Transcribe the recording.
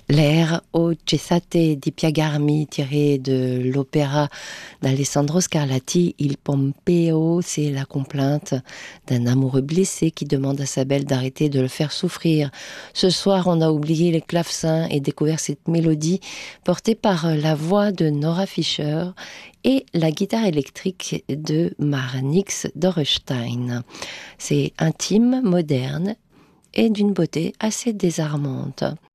L'air O cessate di Piagarmi, tiré de l'opéra d'Alessandro Scarlatti, Il Pompeo, c'est la complainte d'un amoureux blessé qui demande à sa belle d'arrêter de le faire souffrir. Ce soir, on a oublié les clavecins et découvert cette mélodie portée par la voix de Nora Fischer et la guitare électrique de Marnix Dorrestein. C'est intime, moderne et d'une beauté assez désarmante.